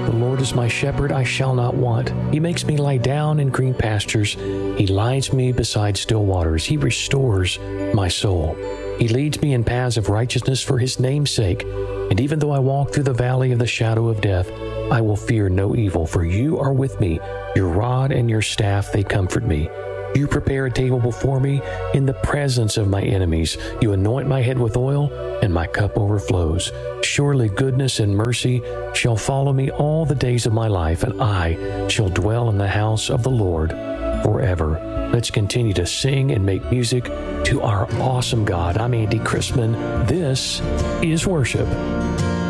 The Lord is my shepherd, I shall not want. He makes me lie down in green pastures. He lies me beside still waters. He restores my soul. He leads me in paths of righteousness for his name's sake. And even though I walk through the valley of the shadow of death, I will fear no evil, for you are with me. Your rod and your staff, they comfort me. You prepare a table before me in the presence of my enemies. You anoint my head with oil, and my cup overflows. Surely goodness and mercy shall follow me all the days of my life, and I shall dwell in the house of the Lord forever. Let's continue to sing and make music to our awesome God. I'm Andy Chrisman. This is worship.